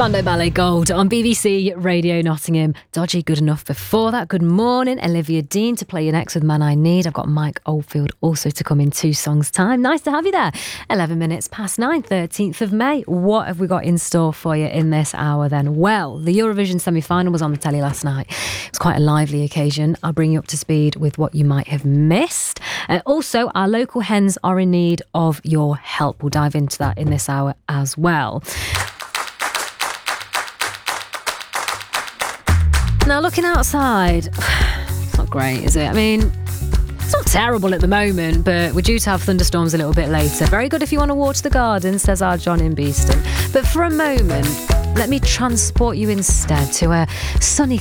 Spandau Ballet Gold on BBC Radio Nottingham. Dodgy good enough before that. Good morning, Olivia Dean to play you next with Man I Need. I've got Mike Oldfield also to come in 2 songs time. Nice to have you there. 11 minutes past 9, 13th of May. What have we got in store for you in this hour then? Well, the Eurovision semi-final was on the telly last night. It was quite a lively occasion. I'll bring you up to speed with what you might have missed. Also, our local hens are in need of your help. We'll dive into that in this hour as well. Now, looking outside, it's not great, is it? I mean, it's not terrible at the moment, but we're due to have thunderstorms a little bit later. Very good if you want to water the garden, says our John in Beeston. But for a moment, let me transport you instead to a sunny